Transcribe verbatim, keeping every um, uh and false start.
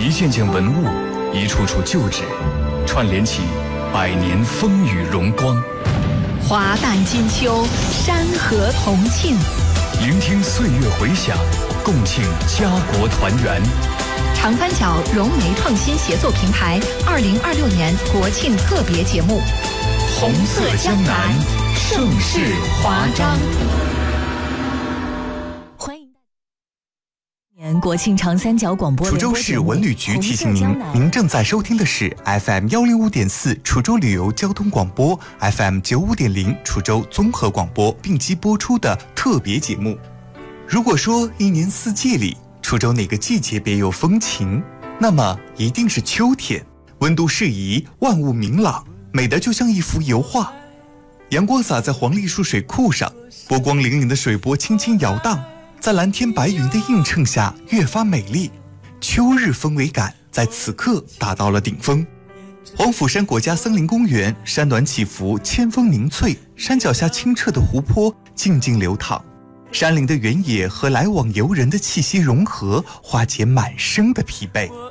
一件件文物，一处处旧址，串联起百年风雨荣光。 华诞金秋，山河同庆， 聆听岁月回响，共庆家国团圆。 长三角融媒创新协作平台二零二六年国庆特别节目， 红色江南，盛世华章。 欢迎年国庆长三角广播。 滁州市文旅局提醒您，您正在收听的是 F M 幺零五点四滁州旅游交通广播 ，F M 九五点零滁州综合广播并机播出的特别节目。如果说一年四季里，滁州哪个季节别有风情，那么一定是秋天。温度适宜，万物明朗，美得就像一幅油画。阳光洒在黄栗树水库上，波光粼粼的水波轻轻摇荡，在蓝天白云的映衬下越发美丽。秋日氛围感在此刻达到了顶峰。黄甫山国家森林公园山峦起伏，千峰凝翠，山脚下清澈的湖泊静静流淌，山林的原野和来往游人的气息融合，化解满身的疲惫。